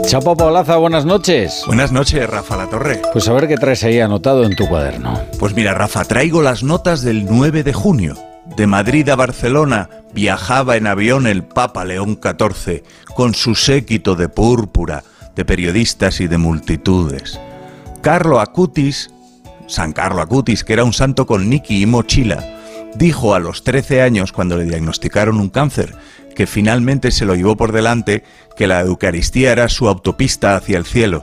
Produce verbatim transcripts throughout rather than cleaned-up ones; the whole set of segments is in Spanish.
Chapo Paolaza, buenas noches. Buenas noches, Rafa Latorre. Pues a ver qué traes ahí anotado en tu cuaderno. Pues mira, Rafa, traigo las notas del nueve de junio. De Madrid a Barcelona viajaba en avión el Papa León catorce con su séquito de púrpura, de periodistas y de multitudes. Carlo Acutis, San Carlo Acutis, que era un santo con Niki y mochila, dijo a los trece años, cuando le diagnosticaron un cáncer, que finalmente se lo llevó por delante, que la Eucaristía era su autopista hacia el cielo.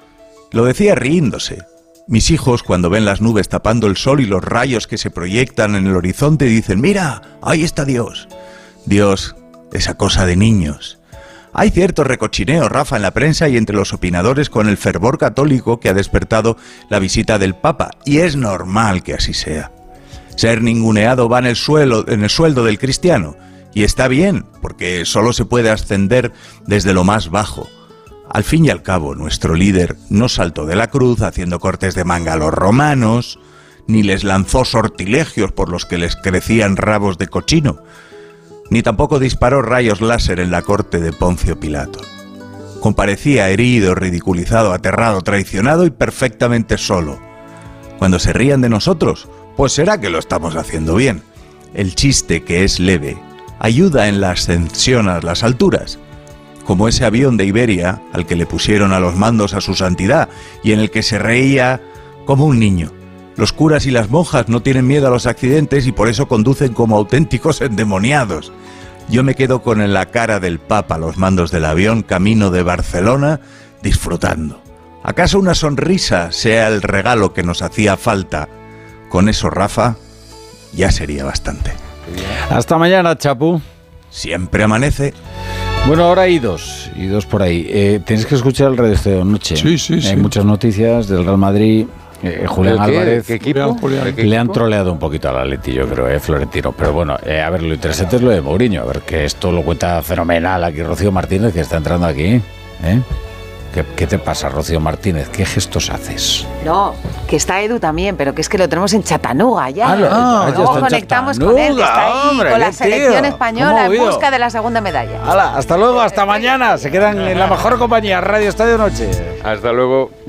Lo decía riéndose. Mis hijos, cuando ven las nubes tapando el sol y los rayos que se proyectan en el horizonte, dicen: «Mira, ahí está Dios». Dios, esa cosa de niños. Hay cierto recochineo, Rafa, en la prensa y entre los opinadores con el fervor católico que ha despertado la visita del Papa, y es normal que así sea. Ser ninguneado va en el, suelo, en el sueldo del cristiano, y está bien, porque solo se puede ascender desde lo más bajo. Al fin y al cabo, nuestro líder no saltó de la cruz haciendo cortes de manga a los romanos, ni les lanzó sortilegios por los que les crecían rabos de cochino, ni tampoco disparó rayos láser en la corte de Poncio Pilato. Comparecía herido, ridiculizado, aterrado, traicionado y perfectamente solo. Cuando se rían de nosotros, pues será que lo estamos haciendo bien. El chiste, que es leve, ayuda en la ascensión a las alturas, como ese avión de Iberia al que le pusieron a los mandos a su santidad y en el que se reía como un niño. Los curas y las monjas no tienen miedo a los accidentes y por eso conducen como auténticos endemoniados. Yo me quedo con la cara del Papa a los mandos del avión camino de Barcelona, disfrutando. ¿Acaso una sonrisa sea el regalo que nos hacía falta? Con eso, Rafa, ya sería bastante. Hasta mañana, Chapu. Siempre amanece. Bueno, ahora hay dos, y dos por ahí. Eh, tenéis que escuchar el Radio Estadio Noche. Sí, sí, sí. Hay muchas noticias del Real Madrid. Eh, Julián ¿Qué, Álvarez. ¿Qué equipo? Julián, Le han troleado un poquito al Atleti, yo creo, eh, Florentino. Pero bueno, eh, a ver, lo interesante es lo de Mourinho. A ver, que esto lo cuenta fenomenal aquí Rocío Martínez, que está entrando aquí. ¿eh? ¿Qué, ¿Qué te pasa, Rocío Martínez? ¿Qué gestos haces? No, que está Edu también, pero que es que lo tenemos en Chattanooga ya. Ah, lo- ah, ya Luego está en conectamos con Chattanooga, él, que está ahí hombre, con la qué selección tío. española ¿Cómo en oído? busca de la segunda medalla. Hala, hasta luego, hasta mañana. Se quedan en la mejor compañía, Radio Estadio Noche. Hasta luego.